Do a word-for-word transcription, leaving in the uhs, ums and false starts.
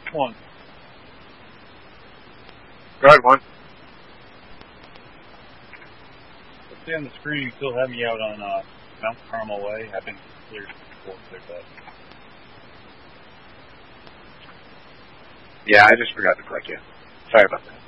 One. Go ahead, one. Let's see on the screen, you still have me out on uh, Mount Carmel Way. I've been cleared before cleared that. Yeah, I just forgot to click you. Sorry about that.